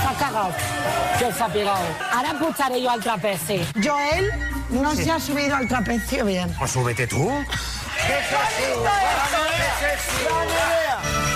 Se ha cagado. Que se ha pegado. Ahora escucharé yo al trapecio. Joel no se ha subido al trapecio bien. Pues súbete tú. ¿Qué es eso?